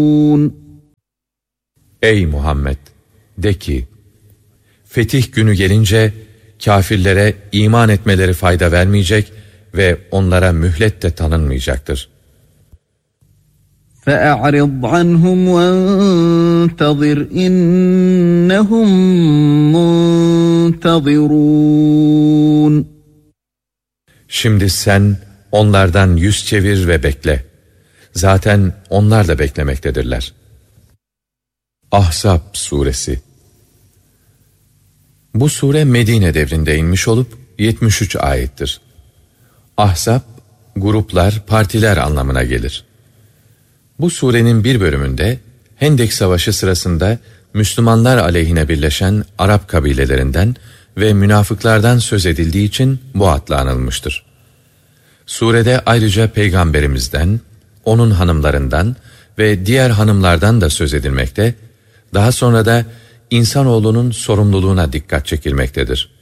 Ey Muhammed! De ki, fetih günü gelince kâfirlere iman etmeleri fayda vermeyecek ve onlara mühlet de tanınmayacaktır. فَأَعْرِضْ عَنْهُمْ وَانْتَظِرْ إِنَّهُمْ مُنْتَظِرُونَ Şimdi sen onlardan yüz çevir ve bekle. Zaten onlar da beklemektedirler. Ahzab suresi. Bu sure Medine devrinde inmiş olup 73 ayettir. Ahzab, gruplar, partiler anlamına gelir. Bu surenin bir bölümünde Hendek Savaşı sırasında Müslümanlar aleyhine birleşen Arap kabilelerinden ve münafıklardan söz edildiği için bu adla anılmıştır. Surede ayrıca Peygamberimizden, onun hanımlarından ve diğer hanımlardan da söz edilmekte, daha sonra da insanoğlunun sorumluluğuna dikkat çekilmektedir.